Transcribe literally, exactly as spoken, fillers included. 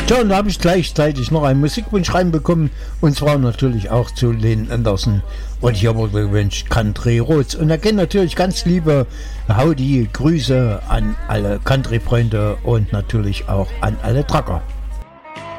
Ja, und da habe ich gleichzeitig noch einen Musikwunsch reinbekommen, und zwar natürlich auch zu Len Anderson. Und hier wurde gewünscht Country Roads. Und da gehen natürlich ganz liebe Howdy, Grüße an alle Country-Freunde und natürlich auch an alle Trucker.